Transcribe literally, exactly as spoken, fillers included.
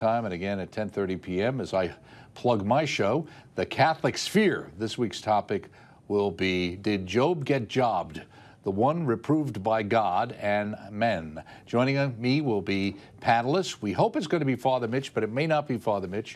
time and again at ten thirty p m as I plug my show, The Catholic Sphere. This week's topic will be, did Job get jobbed? The one reproved by God and men. Joining me will be panelists. We hope it's going to be Father Mitch, but it may not be Father Mitch.